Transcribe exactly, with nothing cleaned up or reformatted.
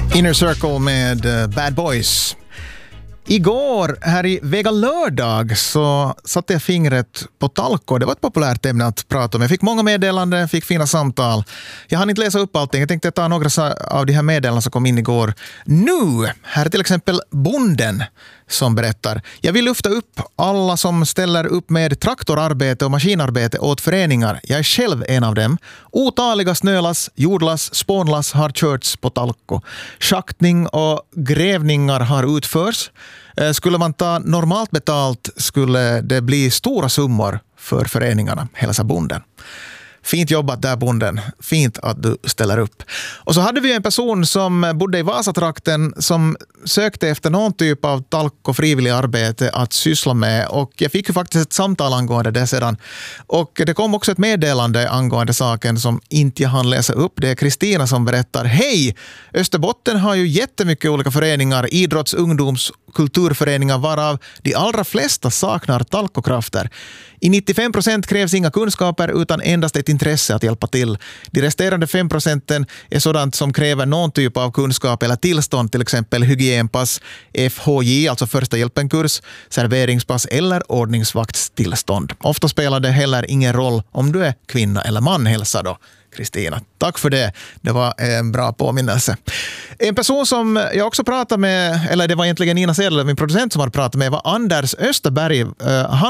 Inner Circle med uh, Bad Boys. Igår här i Vega lördag så satte jag fingret på talko. Det var ett populärt ämne att prata om. Jag fick många meddelanden, fick fina samtal. Jag hann inte läsa upp allting. Jag tänkte ta några av de här meddelandena som kom in igår. Nu, här är till exempel Bonden som berättar. Jag vill lyfta upp alla som ställer upp med traktorarbete och maskinarbete åt föreningar. Jag är själv en av dem. Otaliga snölass, jordlass, spånlass har körts på talko. Schaktning och grävningar har utförts. Skulle man ta normalt betalt skulle det bli stora summor för föreningarna, hälsar Bonden. Fint jobbat där, Bonden. Fint att du ställer upp. Och så hade vi en person som bodde i Vasatrakten som sökte efter någon typ av talko frivillig arbete att syssla med. Och jag fick ju faktiskt ett samtal angående det sedan. Och det kom också ett meddelande angående saken som inte jag hann läsa upp. Det är Kristina som berättar. Hej! Österbotten har ju jättemycket olika föreningar. Idrotts-, ungdoms-, kulturföreningar varav de allra flesta saknar talkokrafter. I nittiofem procent krävs inga kunskaper utan endast ett intresse att hjälpa till. De resterande fem procenten är sådant som kräver någon typ av kunskap eller tillstånd, till exempel hygienpass, F H J, alltså första hjälpenkurs, serveringspass eller ordningsvaktstillstånd. Ofta spelar det heller ingen roll om du är kvinna eller man, hälsar då Kristina. Tack för det. Det var en bra påminnelse. En person som jag också pratade med, eller det var egentligen Nina Sedel, min producent, som hade pratat med, var Anders Österberg.